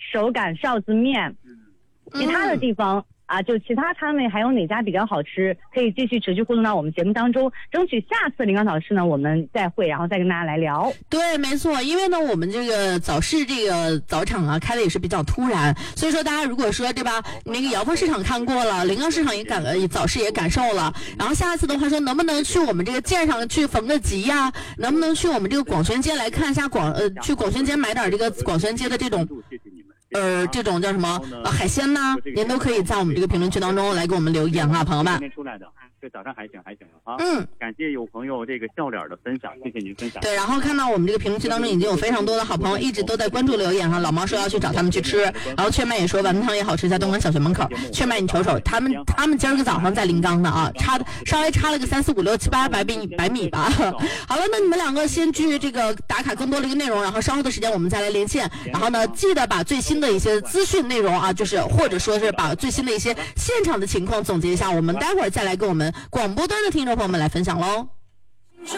手擀臊子面，其他的地方。就其他摊位还有哪家比较好吃，可以继续持续互动到我们节目当中，争取下次林刚早市呢我们再会，然后再跟大家来聊。 对，没错，因为呢我们这个早市这个早场啊开的也是比较突然，所以说大家如果说对吧，那个瑶峰市场看过了，临港市场也早市也感受了，然后下一次的话说能不能去我们这个舰上去逢个集呀，能不能去我们这个广宣街来看一下去广宣街买点这个广宣街的这种这种叫什么海鲜呢，您都可以在我们这个评论区当中来给我们留言啊，朋友们。 今天出来的，这早上还行啊。感谢有朋友这个笑脸的分享，谢谢您分享。 对，然后看到我们这个评论区当中已经有非常多的好朋友一直都在关注留言哈。老毛说要去找他们去吃，然后雀麦也说丸子汤也好吃，在东莞小学门口。雀麦你瞅瞅，他们今儿个早上在临港呢啊，稍微差了个3、4、5、6、7、8百米吧。好了，那你们两个先去这个打卡更多的一个内容，然后稍后的时间我们再来连线。然后呢，记得把最新的一些资讯内容啊，就是或者说是把最新的一些现场的情况总结一下，我们待会儿再来跟我们广播端的听众朋友们来分享喽。